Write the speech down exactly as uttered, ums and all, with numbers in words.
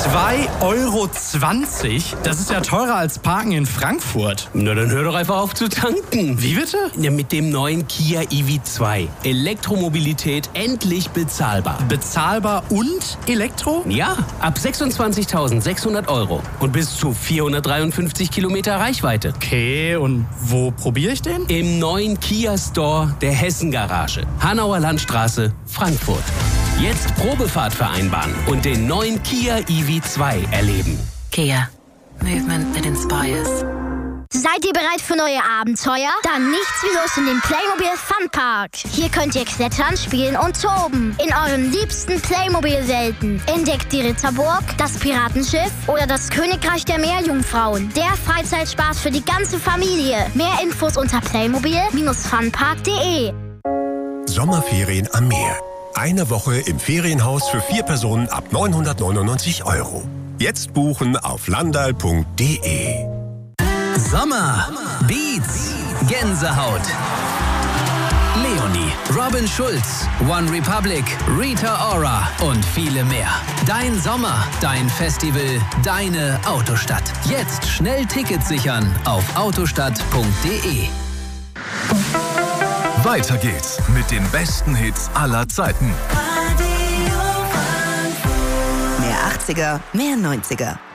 zwei Euro zwanzig? Das ist ja teurer als Parken in Frankfurt. Na, dann hör doch einfach auf zu tanken. Wie bitte? Ja, mit dem neuen Kia E V zwei. Elektromobilität endlich bezahlbar. Bezahlbar und Elektro? Ja, ab sechsundzwanzigtausendsechshundert Euro und bis zu vierhundertdreiundfünfzig Kilometer Reichweite. Okay, und wo probiere ich den? Im neuen Kia Store der Hessen Garage. Hanauer Landstraße, Frankfurt. Jetzt Probefahrt vereinbaren und den neuen Kia E V zwei erleben. Kia. Movement that inspires. Seid ihr bereit für neue Abenteuer? Dann nichts wie los in den Playmobil Funpark. Hier könnt ihr klettern, spielen und toben. In euren liebsten Playmobil-Welten. Entdeckt die Ritterburg, das Piratenschiff oder das Königreich der Meerjungfrauen. Der Freizeitspaß für die ganze Familie. Mehr Infos unter playmobil funpark punkt de. Sommerferien am Meer. Eine Woche im Ferienhaus für vier Personen ab neunhundertneunundneunzig Euro. Jetzt buchen auf landal punkt de. Sommer, Beats, Gänsehaut. Leonie, Robin Schulz, One Republic, Rita Ora und viele mehr. Dein Sommer, dein Festival, deine Autostadt. Jetzt schnell Tickets sichern auf autostadt punkt de. Weiter geht's mit den besten Hits aller Zeiten. Mehr achtziger, mehr neunziger.